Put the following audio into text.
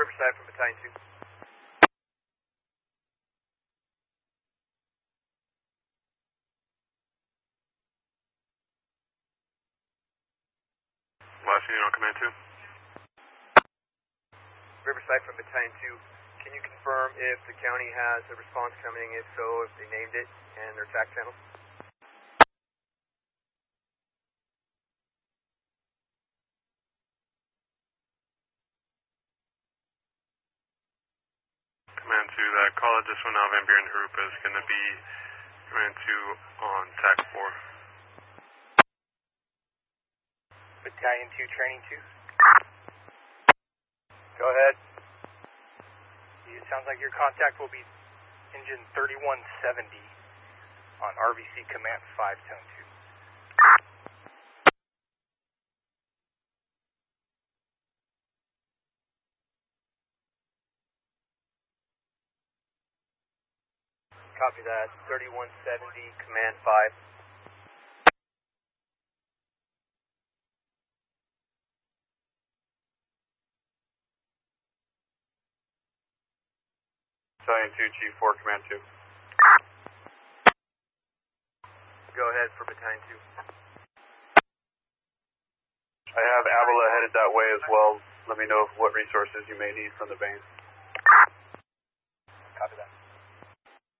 Riverside from Battalion 2. Last unit on command 2. Riverside from Battalion 2. Can you confirm if the county has a response coming? If so, if they named it and their TAC channels? Command 2, that call at this one now, Van Buren Harupa is going to be command 2 on TAC 4. Battalion 2, training 2. Go ahead. It sounds like your contact will be engine 3170 on RVC command 5, tone 2. Copy that. 3170, command 5. Battalion 2, G4, command 2. Go ahead for Battalion 2. I have Avila headed that way as well. Let me know what resources you may need from the base.